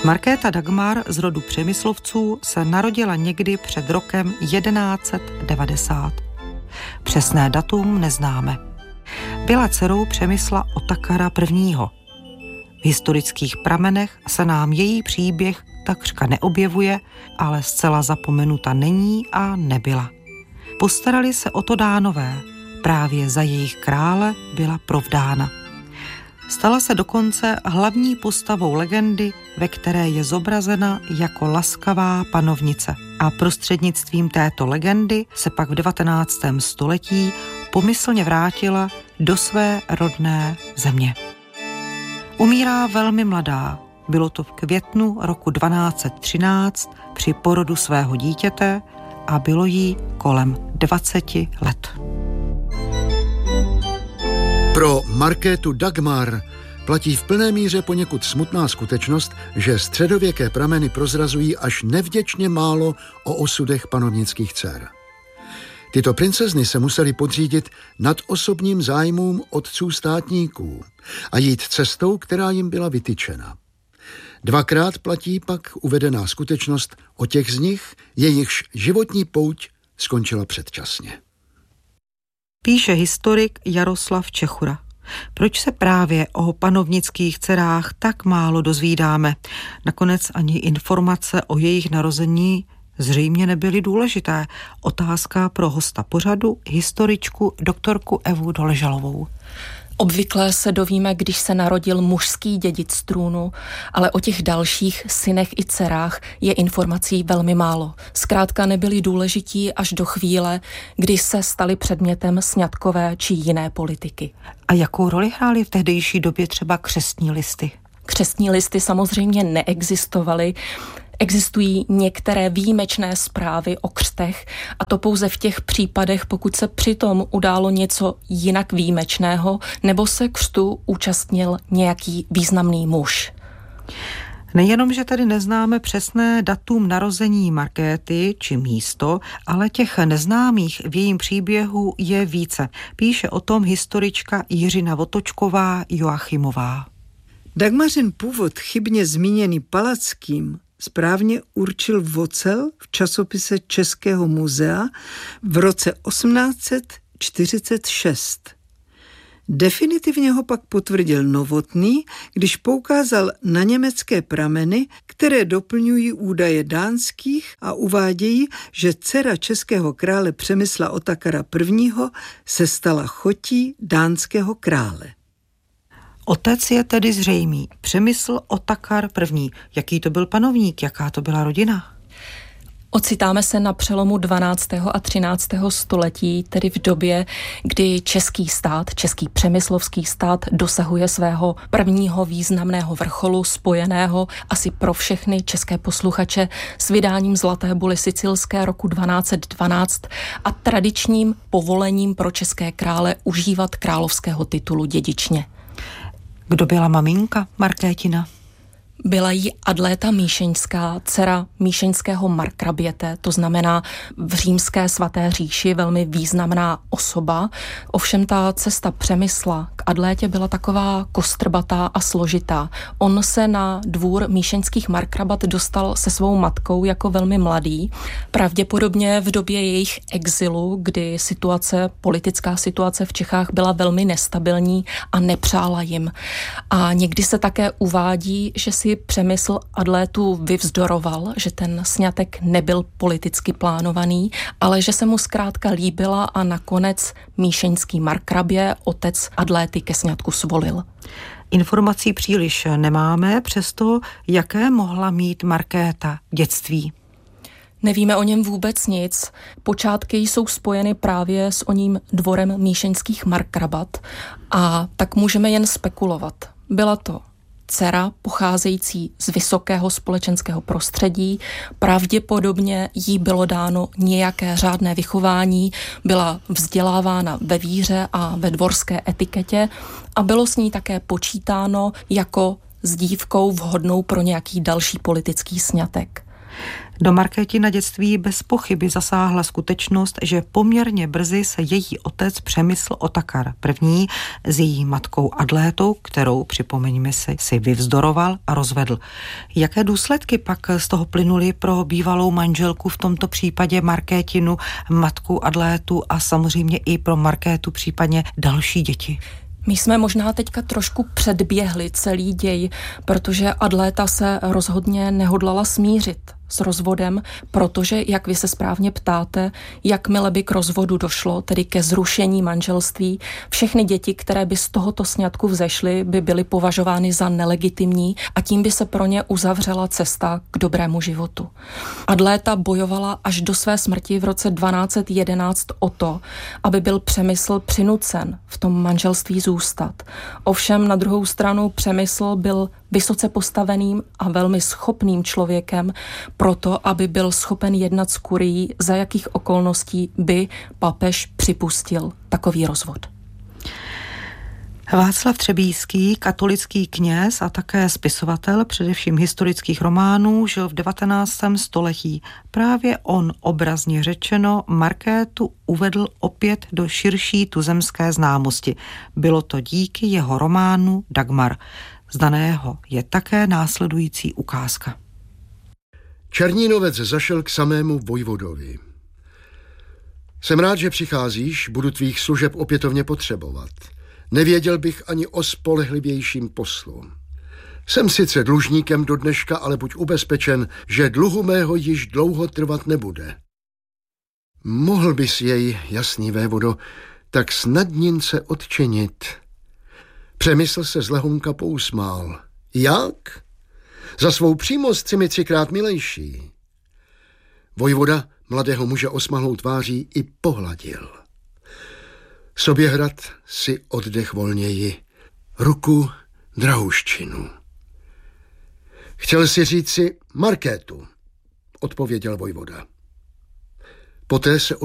Markéta Dagmar z rodu Přemyslovců se narodila někdy před rokem 1190. Přesné datum neznáme. Byla dcerou Přemysla Otakara I. V historických pramenech se nám její příběh takřka neobjevuje, ale zcela zapomenuta není a nebyla. Postarali se o to Dánové, právě za jejich krále byla provdána. Stala se dokonce hlavní postavou legendy, ve které je zobrazena jako laskavá panovnice. A prostřednictvím této legendy se pak v 19. století pomyslně vrátila do své rodné země. Umírá velmi mladá. Bylo to v květnu roku 1213 při porodu svého dítěte a bylo jí kolem 20 let. Pro Markétu Dagmar platí v plné míře poněkud smutná skutečnost, že středověké prameny prozrazují až nevděčně málo o osudech panovnických dcer. Tyto princezny se musely podřídit nadosobním zájmům otců státníků a jít cestou, která jim byla vytyčena. Dvakrát platí pak uvedená skutečnost o těch z nich, jejichž životní pouť skončila předčasně. Píše historik Jaroslav Čechura. Proč se právě o panovnických dcerách tak málo dozvídáme? Nakonec ani informace o jejich narození zřejmě nebyly důležité. Otázka pro hosta pořadu, historičku doktorku Evu Doležalovou. Obvykle se dovíme, když se narodil mužský dědic trůnu, ale o těch dalších synech i dcerách je informací velmi málo. Zkrátka nebyli důležití až do chvíle, kdy se stali předmětem sňatkové či jiné politiky. A jakou roli hrály v tehdejší době třeba křestní listy? Křestní listy samozřejmě neexistovaly. Existují některé výjimečné zprávy o křtech a to pouze v těch případech, pokud se přitom událo něco jinak výjimečného nebo se křtu účastnil nějaký významný muž. Nejenom, že tady neznáme přesné datum narození Markéty či místo, ale těch neznámých v jejím příběhu je více. Píše o tom historička Jiřina Votočková Joachimová. Dagmařin původ chybně zmíněný Palackým správně určil Vocel v časopise Českého muzea v roce 1846. Definitivně ho pak potvrdil Novotný, když poukázal na německé prameny, které doplňují údaje dánských a uvádějí, že dcera českého krále Přemysla Otakara I. se stala chotí dánského krále. Otec je tedy zřejmý. Přemysl Otakar I. Jaký to byl panovník, jaká to byla rodina? Ocitáme se na přelomu 12. a 13. století, tedy v době, kdy český stát, český přemyslovský stát dosahuje svého prvního významného vrcholu spojeného asi pro všechny české posluchače s vydáním Zlaté buly sicilské roku 1212 a tradičním povolením pro české krále užívat královského titulu dědičně. Kdo byla maminka Markétina? Byla jí Adléta Míšeňská, dcera míšeňského markraběte, to znamená v římské svaté říši velmi významná osoba. Ovšem ta cesta Přemysla k Adlétě byla taková kostrbatá a složitá. On se na dvůr míšeňských markrabat dostal se svou matkou jako velmi mladý. Pravděpodobně v době jejich exilu, kdy politická situace v Čechách byla velmi nestabilní a nepřála jim. A někdy se také uvádí, že si Přemysl Adlétu vyvzdoroval, že ten sňatek nebyl politicky plánovaný, ale že se mu zkrátka líbila a nakonec míšeňský markrabě, otec Adléty, ke sňatku svolil. Informací příliš nemáme, přesto jaké mohla mít Markéta dětství? Nevíme o něm vůbec nic. Počátky jsou spojeny právě s oním dvorem míšeňských markrabat a tak můžeme jen spekulovat. Byla to dcera pocházející z vysokého společenského prostředí, pravděpodobně jí bylo dáno nějaké řádné vychování, byla vzdělávána ve víře a ve dvorské etiketě a bylo s ní také počítáno jako s dívkou vhodnou pro nějaký další politický sňatek. Do Markétina dětství bez pochyby zasáhla skutečnost, že poměrně brzy se její otec Přemysl Otakar I. s její matkou Adlétou, kterou, připomeňme si vyvzdoroval a rozvedl. Jaké důsledky pak z toho plynuly pro bývalou manželku, v tomto případě Markétinu, matku Adlétu a samozřejmě i pro Markétu, případně další děti? My jsme možná teďka trošku předběhli celý děj, protože Adléta se rozhodně nehodlala smířit s rozvodem, protože, jak vy se správně ptáte, jakmile by k rozvodu došlo, tedy ke zrušení manželství, všechny děti, které by z tohoto sňatku vzešly, by byly považovány za nelegitimní a tím by se pro ně uzavřela cesta k dobrému životu. Adléta bojovala až do své smrti v roce 1211 o to, aby byl Přemysl přinucen v tom manželství zůstat. Ovšem na druhou stranu Přemysl byl vysoce postaveným a velmi schopným člověkem proto, aby byl schopen jednat s kurií, za jakých okolností by papež připustil takový rozvod. Václav Třebíský, katolický kněz a také spisovatel především historických románů, žil v 19. století. Právě on, obrazně řečeno, Markétu uvedl opět do širší tuzemské známosti. Bylo to díky jeho románu Dagmar. Z daného je také následující ukázka. Černínovec zašel k samému vojvodovi. Jsem rád, že přicházíš, budu tvých služeb opětovně potřebovat. Nevěděl bych ani o spolehlivějším poslu. Jsem sice dlužníkem do dneška, ale buď ubezpečen, že dluhu mého již dlouho trvat nebude. Mohl bys jej, jasný vévodo, tak snadnince odčinit. Přemysl se z lehonka pousmál. Jak? Za svou přímost si mi 3krát milejší. Vojvoda mladého muže osmahlou tváří i pohladil. Soběhrad si oddech volněji, ruku drahouščinu. Chtěl si říci Markétu, odpověděl vojvoda. Poté se